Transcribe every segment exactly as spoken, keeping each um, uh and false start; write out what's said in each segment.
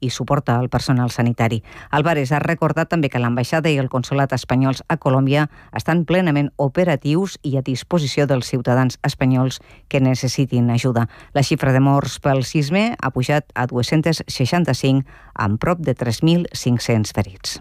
i suporta el personal sanitari. Álvarez ha recordat també que l'ambaixada i el consolat espanyols a Colòmbia estan plenament operatius i a disposició dels ciutadans espanyols que necessitin ajuda. La xifra de morts pel sisme ha pujat a dos-cents seixanta-cinc, amb prop de tres mil cinc-cents ferits.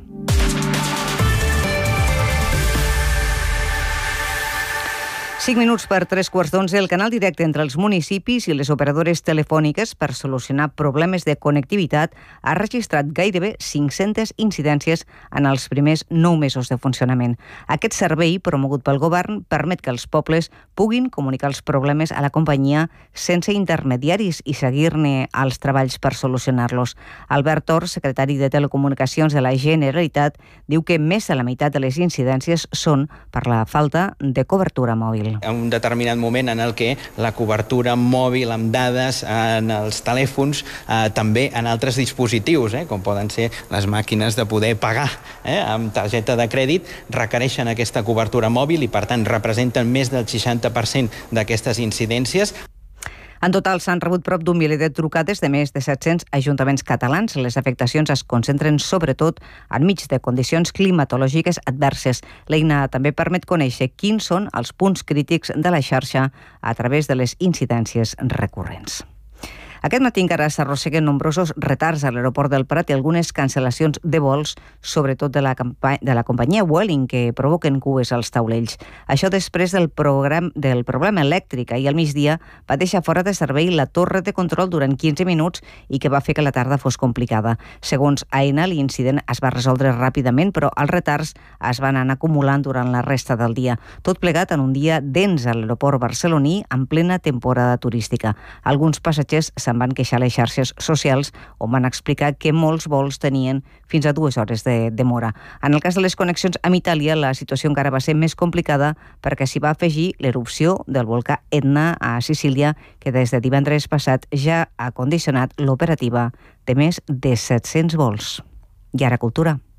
Cinc minuts per tres quarts d'onze, el canal directe entre els municipis i les operadores telefòniques per solucionar problemes de connectivitat ha registrat gairebé cinc-centes incidències en els primers nou mesos de funcionament. Aquest servei, promogut pel govern, permet que els pobles puguin comunicar els problemes a la companyia sense intermediaris i seguir-ne els treballs per solucionar-los. Albert Tor, secretari de Telecomunicacions de la Generalitat, diu que més de la meitat de les incidències són per la falta de cobertura mòbil. En un determinat moment en el que la cobertura mòbil amb dades en els telèfons, eh, també en altres dispositius, eh, com poden ser les màquines de poder pagar eh, amb targeta de crèdit, requereixen aquesta cobertura mòbil i per tant representen més del seixanta per cent d'aquestes incidències. En total s'han rebut prop d'un miler de trucades de més de set-cents ajuntaments catalans. Les afectacions es concentren sobretot enmig de condicions climatològiques adverses. L'eina també permet conèixer quins són els punts crítics de la xarxa a través de les incidències recurrents. Aquest matí encara s'arrosseguen nombrosos retards a l'aeroport del Prat i algunes cancel·lacions de vols, sobretot de la, de la companyia Vueling, que provoquen cues als taulells. Això després del, program, del problema elèctric. Ahir al migdia va deixar fora de servei la torre de control durant quinze minuts i que va fer que la tarda fos complicada. Segons Aena, l'incident es va resoldre ràpidament, però els retards es van anar acumulant durant la resta del dia. Tot plegat en un dia dens a l'aeroport barceloní en plena temporada turística. Alguns passatgers s'han van queixar a les xarxes socials on van explicar que molts vols tenien fins a dues hores de demora. En el cas de les connexions amb Itàlia, la situació encara va ser més complicada perquè s'hi va afegir l'erupció del volcà Etna a Sicília, que des de divendres passat ja ha condicionat l'operativa de més de set-cents vols. I ara cultura.